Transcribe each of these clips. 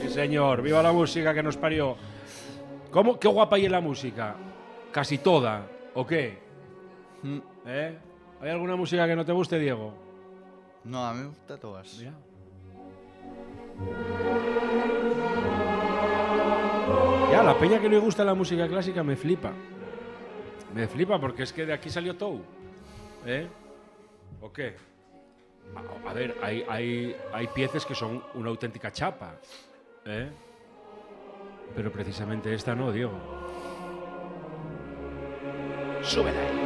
Sí, señor. Viva la música que nos parió. ¿Cómo? Qué guapa hay en la música. Casi toda. ¿O qué? ¿Eh? ¿Hay alguna música que no te guste, Diego? No, a mí me gustan todas. Mira. Ya, la peña que no le gusta la música clásica me flipa. Me flipa porque es que de aquí salió todo. ¿Eh? ¿O qué? A ver, hay piezas que son una auténtica chapa. ¿Eh? Pero precisamente esta no, Diego. Súbela ahí.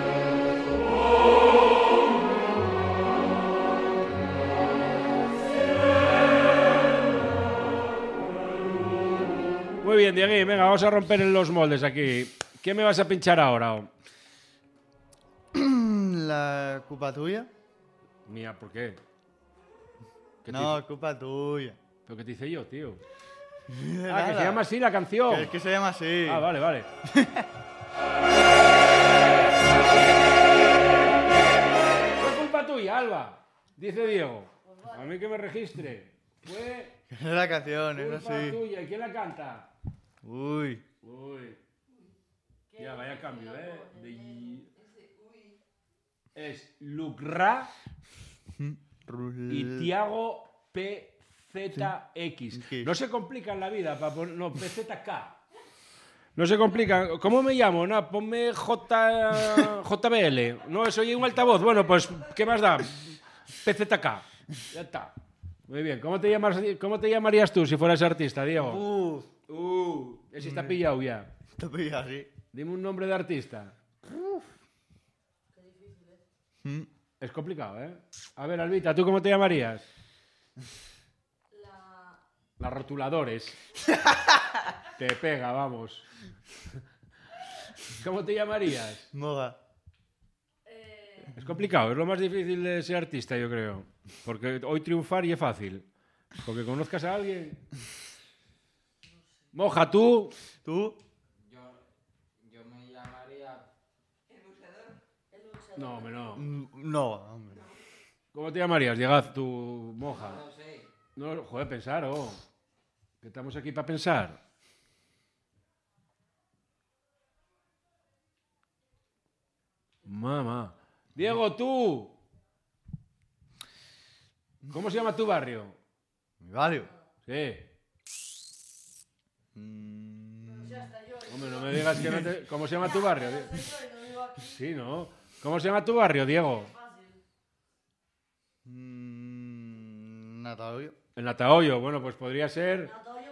Muy bien, Diego, venga, vamos a romper en los moldes aquí. ¿Qué me vas a pinchar ahora? ¿La culpa tuya? Mía, ¿por qué? No, culpa tuya. ¿Pero qué te hice yo, tío? Nada. Que se llama así la canción. Que es que se llama así. Ah, vale, vale. Fue culpa tuya, Alba, dice Diego. A mí que me registre. Fue Es la canción, es culpa así. tuya. ¿Y quién la canta? Uy. Uy. Ya, vaya cambio, ¿eh? Es Lucra y Tiago PZX. ¿Qué? No se complican la vida para poner... No, PZK. No se complican. ¿Cómo me llamo? No, ponme JBL. No, soy un altavoz. Bueno, pues, ¿qué más da? PZK. Ya está. Muy bien. ¿Cómo te llamarías tú si fueras artista, Diego? Ese está pillado ya. Te pillo así. Dime un nombre de artista. Es complicado, ¿eh? A ver, Albita, ¿tú cómo te llamarías? Las rotuladores. Te pega, vamos. ¿Cómo te llamarías? Moga. Es complicado, es lo más difícil de ser artista, yo creo. Porque hoy triunfar y es fácil. Porque conozcas a alguien. Moja, ¿tú? ¿Tú? Yo me llamaría... No, hombre, no. No, hombre. ¿Cómo te llamarías? Llegad, tú, Moja. No sé. No, joder, pensar, oh. Que estamos aquí para pensar. Mamá. Diego, tú. ¿Cómo se llama tu barrio? Mi barrio. Sí. Hombre, no me digas que no te... ¿Cómo se llama tu barrio? Sí, ¿no? ¿Cómo se llama tu barrio, Diego? Natalia. El Natahoyo. Bueno, pues podría ser...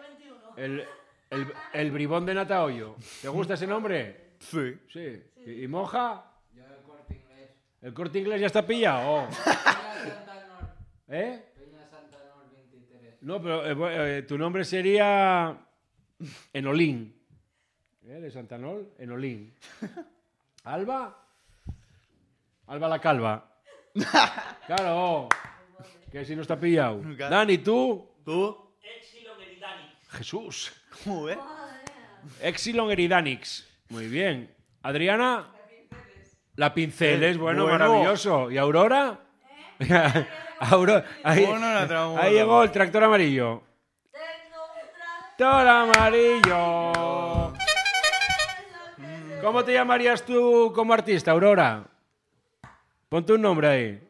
El bribón de Natahoyo. ¿Te gusta ese nombre? Sí. Sí. ¿Y Moja? Yo el Corte Inglés. ¿El Corte Inglés ya está pillado? Oh. Peña Santanor. ¿Eh? Peña Santanor 23. No, pero tu nombre sería Enolín. De Santanol, Enolín. ¿Alba? Alba la calva. Claro, que si no está pillado. Dani, ¿tú? ¿Tú? Epsilon Eridanix. Jesús. ¿Cómo, Epsilon Eridanix. Muy bien. Adriana. La Pinceles. Bueno, Bueno. maravilloso. ¿Y Aurora? Aurora. Ahí, Bueno, la tramola. ahí llegó el tractor amarillo. Tractor amarillo. ¿Cómo te llamarías tú como artista, Aurora? Ponte un nombre ahí.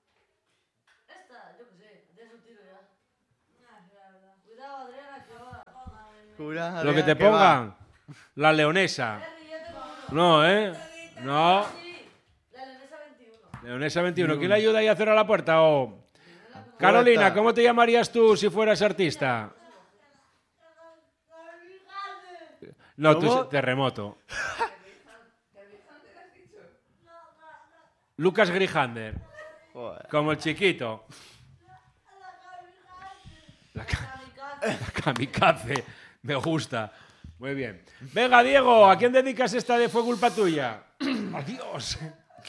Cura, Lo que te Adriana, pongan. La leonesa. No, ¿eh? No. Leonesa 21. ¿Quién le ayuda ahí a cerrar la puerta? Oh. Carolina, ¿cómo te llamarías tú si fueras artista? No, tú ¿Cómo? terremoto. Lucas Grijander. Joder. Como el chiquito. La kamikaze. Me gusta. Muy bien. Venga, Diego, ¿a quién dedicas esta de Fue culpa tuya? Adiós.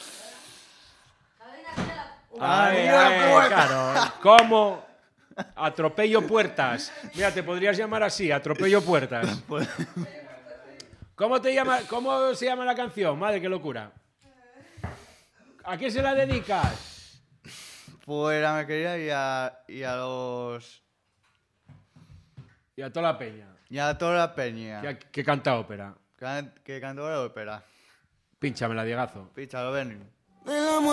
Ay, claro. ¿Cómo? Atropello puertas. Mira, te podrías llamar así, Atropello puertas. ¿Cómo se llama la canción? Madre, qué locura. ¿A quién se la dedicas? Pues a mi querida y a los... Y a toda la peña. Y a toda la peña. Que canta ópera. Que cantó la ópera. Pínchamela, Diegazo. Píchalo, Benny.